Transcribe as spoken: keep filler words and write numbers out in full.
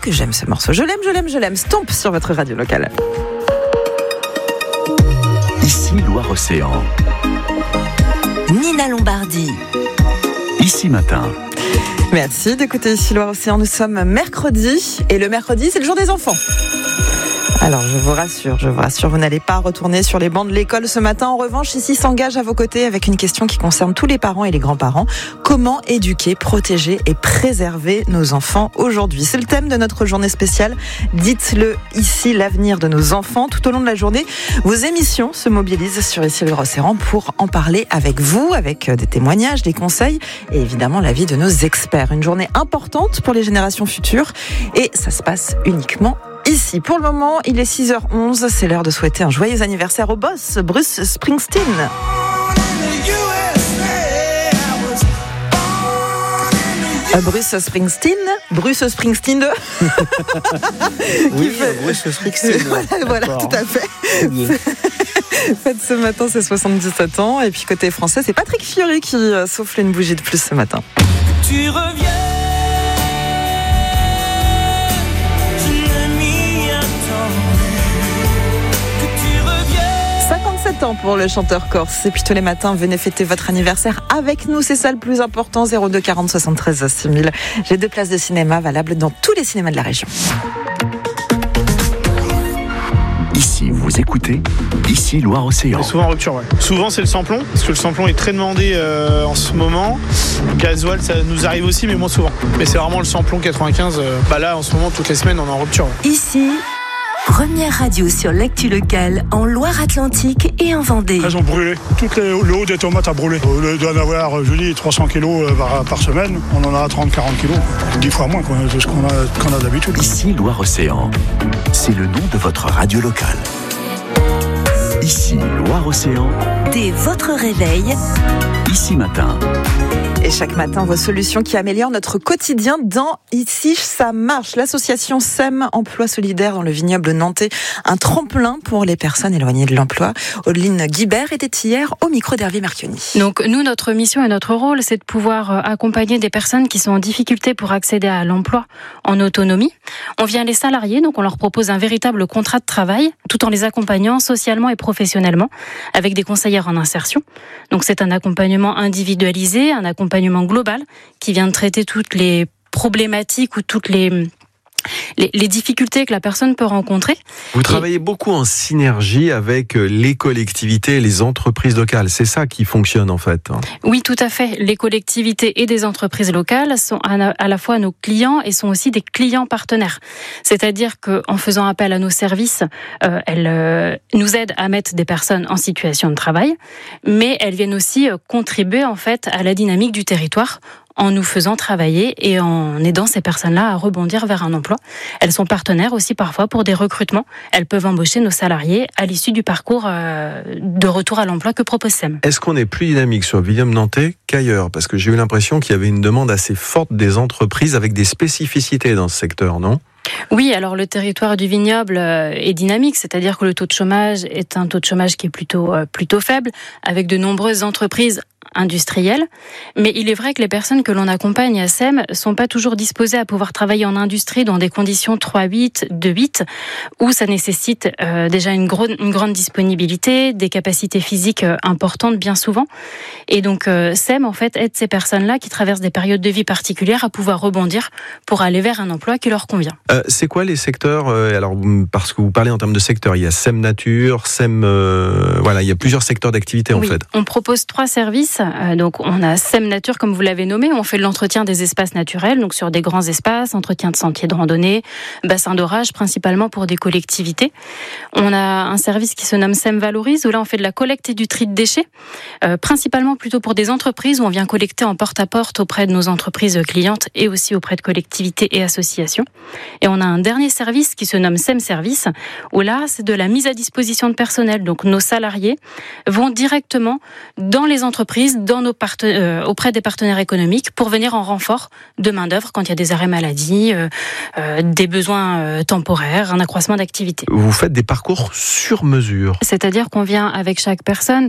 que j'aime ce morceau. Je l'aime, je l'aime, je l'aime. Stomp sur votre radio locale. Ici Loire-Océan. Nina Lombardi. Ici Matin. Merci d'écouter Ici Loire-Océan. Nous sommes mercredi et le mercredi, c'est le jour des enfants. Alors, je vous rassure, je vous rassure, vous n'allez pas retourner sur les bancs de l'école ce matin. En revanche, ici s'engage à vos côtés avec une question qui concerne tous les parents et les grands-parents. Comment éduquer, protéger et préserver nos enfants aujourd'hui ? C'est le thème de notre journée spéciale. Dites-le ici, l'avenir de nos enfants. Tout au long de la journée, vos émissions se mobilisent sur Ici Loire-Océan pour en parler avec vous, avec des témoignages, des conseils et évidemment l'avis de nos experts. Une journée importante pour les générations futures et ça se passe uniquement ici. Pour le moment, il est six heures onze, c'est l'heure de souhaiter un joyeux anniversaire au boss, Bruce Springsteen. Euh, Bruce Springsteen, Bruce Springsteen, oui, fait... Bruce Springsteen. voilà, voilà tout à fait. Fête ce matin, c'est soixante-dix-sept ans. Et puis côté français, c'est Patrick Fiori qui euh, souffle une bougie de plus ce matin. Tu reviens. cinquante-sept ans pour le chanteur corse. Et puis tous les matins, venez fêter votre anniversaire avec nous. C'est ça le plus important. zéro deux quarante soixante-treize six mille. J'ai deux places de cinéma valables dans tous les cinémas de la région. Ici, vous écoutez Ici Loire-Océan. C'est souvent en rupture, ouais. Souvent, c'est le samplon, parce que le samplon est très demandé euh, en ce moment. Gasoil, ça nous arrive aussi, mais moins souvent. Mais c'est vraiment le samplon quatre-vingt-quinze. Euh, bah là, en ce moment, toutes les semaines, on est en rupture. Ouais. Ici, première radio sur l'actu locale en Loire-Atlantique et en Vendée. Elles ont brûlé. Tout le, le haut des tomates a brûlé. Au lieu d'en avoir, je dis, trois cents kilos par, par semaine, on en a trente à quarante kilos. dix fois moins quoi, de ce qu'on a, qu'on a d'habitude. Ici Loire-Océan, c'est le nom de votre radio locale. Ici Loire-Océan. Dès votre réveil. Ici Matin. Et chaque matin, vos solutions qui améliorent notre quotidien dans Ici ça marche. L'association S E M Emploi Solidaire dans le vignoble nantais, un tremplin pour les personnes éloignées de l'emploi. Audeline Guibert était hier au micro d'Hervé Marchionni. Donc nous, notre mission et notre rôle, c'est de pouvoir accompagner des personnes qui sont en difficulté pour accéder à l'emploi en autonomie. On vient les salarier, donc on leur propose un véritable contrat de travail, tout en les accompagnant socialement et professionnellement, avec des conseillères en insertion. Donc c'est un accompagnement individualisé, un accompagnement global qui vient de traiter toutes les problématiques ou toutes les, les, les difficultés que la personne peut rencontrer. Vous travaillez et... beaucoup en synergie avec les collectivités et les entreprises locales. C'est ça qui fonctionne en fait. Oui, tout à fait. Les collectivités et des entreprises locales sont à la fois nos clients et sont aussi des clients partenaires. C'est-à-dire qu'en faisant appel à nos services, euh, elles euh, nous aident à mettre des personnes en situation de travail, mais elles viennent aussi euh, contribuer en fait à la dynamique du territoire en nous faisant travailler et en aidant ces personnes-là à rebondir vers un emploi. Elles sont partenaires aussi parfois pour des recrutements. Elles peuvent embaucher nos salariés à l'issue du parcours de retour à l'emploi que propose S E M. Est-ce qu'on est plus dynamique sur le vignoble nantais qu'ailleurs ? Parce que j'ai eu l'impression qu'il y avait une demande assez forte des entreprises avec des spécificités dans ce secteur, non ? Oui, alors le territoire du vignoble est dynamique, c'est-à-dire que le taux de chômage est un taux de chômage qui est plutôt, plutôt faible, avec de nombreuses entreprises industrielles. Mais il est vrai que les personnes que l'on accompagne à S E M sont pas toujours disposées à pouvoir travailler en industrie dans des conditions trois huit, deux huit, où ça nécessite euh, déjà une, gro- une grande disponibilité, des capacités physiques euh, importantes bien souvent. Et donc euh, S E M en fait aide ces personnes-là qui traversent des périodes de vie particulières à pouvoir rebondir pour aller vers un emploi qui leur convient. Euh, c'est quoi les secteurs euh, Alors, parce que vous parlez en termes de secteurs, il y a S E M Nature, S E M, euh, voilà, il y a plusieurs secteurs d'activité en oui, fait. On propose trois services. Euh, donc, on a S E M Nature, comme vous l'avez nommé. On fait de l'entretien des espaces naturels, donc sur des grands espaces, entretien de sentiers de randonnée, bassins d'orage, principalement pour des collectivités. On a un service qui se nomme S E M Valorise, où là, on fait de la collecte et du tri de déchets, euh, principalement plutôt pour des entreprises, où on vient collecter en porte-à-porte auprès de nos entreprises clientes et aussi auprès de collectivités et associations. Et on a un dernier service qui se nomme S E M Service, où là, c'est de la mise à disposition de personnel. Donc, nos salariés vont directement dans les entreprises, dans nos parte- euh, auprès des partenaires économiques, pour venir en renfort de main-d'œuvre quand il y a des arrêts maladie, euh, euh, des besoins euh, temporaires, un accroissement d'activité. Vous faites des parcours sur mesure. C'est-à-dire qu'on vient avec chaque personne